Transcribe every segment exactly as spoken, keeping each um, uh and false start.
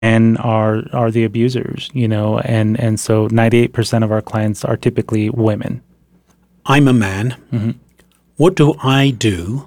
men are are the abusers, you know, and, and so ninety-eight percent of our clients are typically women. I'm a man. Mm-hmm. What do I do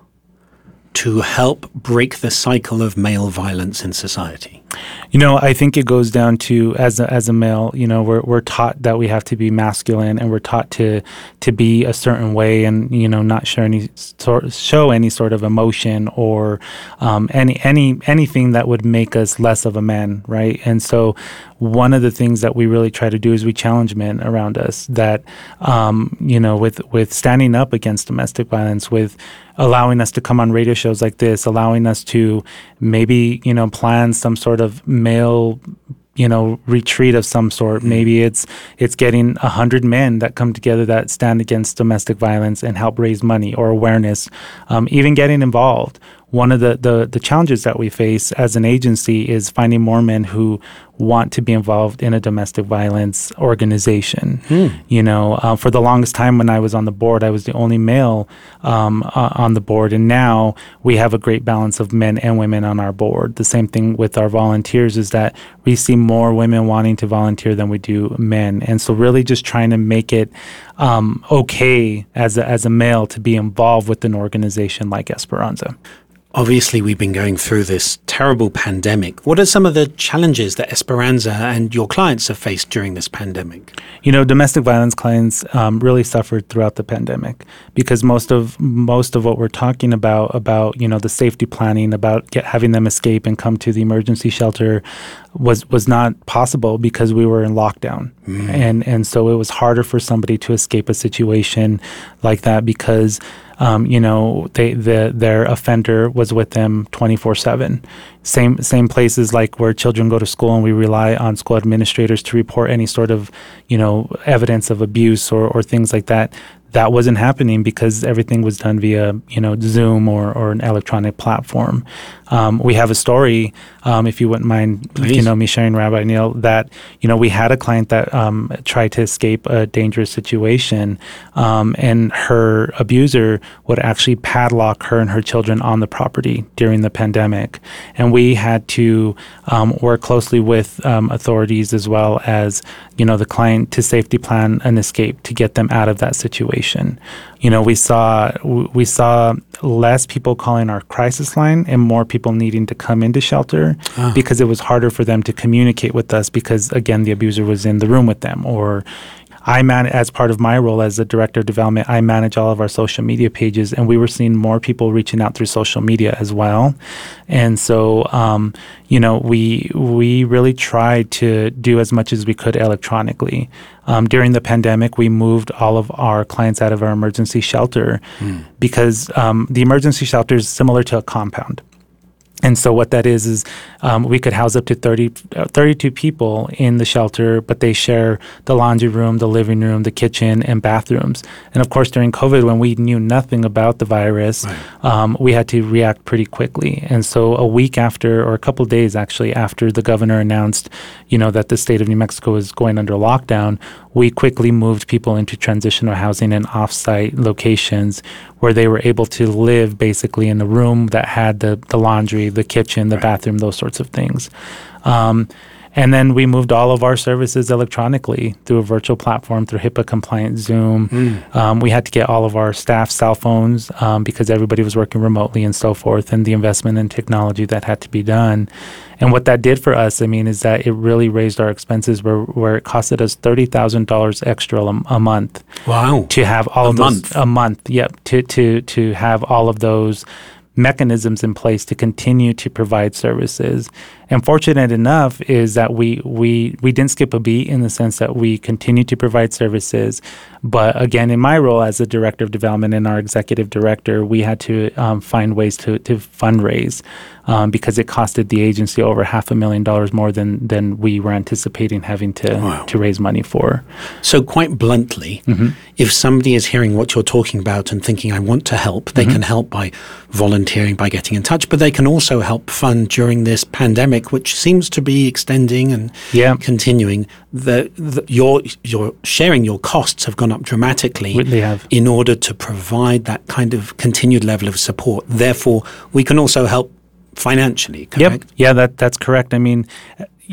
to help break the cycle of male violence in society? You know, I think it goes down to, as a, as a male, you know, we're we're taught that we have to be masculine, and we're taught to to be a certain way, and you know, not show any sort show any sort of emotion or um, any any anything that would make us less of a man, right? And so, one of the things that we really try to do is we challenge men around us that, um, you know, with with standing up against domestic violence, with allowing us to come on radio shows like this, allowing us to maybe, you know, plan some sort of male, you know, retreat of some sort. Mm-hmm. Maybe it's it's getting a hundred men that come together that stand against domestic violence and help raise money or awareness, um, even getting involved. One of the, the, the challenges that we face as an agency is finding more men who want to be involved in a domestic violence organization. Hmm. You know, uh, for the longest time when I was on the board, I was the only male um, uh, on the board. And now we have a great balance of men and women on our board. The same thing with our volunteers is that we see more women wanting to volunteer than we do men. And so really just trying to make it um, okay as a, as a male to be involved with an organization like Esperanza. Obviously, we've been going through this terrible pandemic. What are some of the challenges that Esperanza and your clients have faced during this pandemic? You know, domestic violence clients um, really suffered throughout the pandemic because most of most of what we're talking about, about, you know, the safety planning, about get, having them escape and come to the emergency shelter was was not possible because we were in lockdown. Mm. And, and so it was harder for somebody to escape a situation like that because Um, you know, they, the, their offender was with them twenty-four seven. Same same places like where children go to school, and we rely on school administrators to report any sort of, you know, evidence of abuse or, or things like that. That wasn't happening because everything was done via, you know, Zoom or, or an electronic platform. Um, we have a story, um, if you wouldn't mind, Please. you know, me sharing, Rabbi Neil, that, you know, we had a client that um, tried to escape a dangerous situation, um, and her abuser would actually padlock her and her children on the property during the pandemic. And we had to um, work closely with um, authorities as well as, you know, the client to safety plan an escape to get them out of that situation. You know, we saw we saw less people calling our crisis line and more people needing to come into shelter ah. because it was harder for them to communicate with us because, again, the abuser was in the room with them. Or I man as part of my role as the director of development, I manage all of our social media pages, and we were seeing more people reaching out through social media as well. And so, um, you know, we we really tried to do as much as we could electronically. Um, during the pandemic, we moved all of our clients out of our emergency shelter mm. because um, the emergency shelter is similar to a compound. And so what that is is um, we could house up to thirty, uh, thirty-two people in the shelter, but they share the laundry room, the living room, the kitchen, and bathrooms. And of course, during COVID, when we knew nothing about the virus, right. um, we had to react pretty quickly. And so a week after, or a couple of days actually, after the governor announced, you know, that the state of New Mexico was going under lockdown, we quickly moved people into transitional housing and off-site locations where they were able to live basically in a room that had the, the laundry, the kitchen, the right. bathroom, those sorts of things. Um, and then we moved all of our services electronically through a virtual platform, through HIPAA-compliant Zoom. Mm. Um, we had to get all of our staff cell phones um, because everybody was working remotely and so forth, and the investment in technology that had to be done. And what that did for us, I mean, is that it really raised our expenses where, where it costed us thirty thousand dollars extra a, a month. Wow. To have all a of those. Month. A month, yep. To, to, to have all of those mechanisms in place to continue to provide services. And fortunate enough is that we we we didn't skip a beat in the sense that we continue to provide services. But again, in my role as the director of development and our executive director, we had to um, find ways to, to fundraise um, because it costed the agency over half a million dollars more than than we were anticipating having to, wow. to raise money for. So quite bluntly, mm-hmm. if somebody is hearing what you're talking about and thinking, I want to help, they mm-hmm. can help by volunteering, by getting in touch, but they can also help fund during this pandemic, which seems to be extending and yeah. continuing. The, the, your, your sharing your costs have gone up dramatically they have. in order to provide that kind of continued level of support. Therefore, we can also help financially, correct? Yep. Yeah, that that's correct. I mean,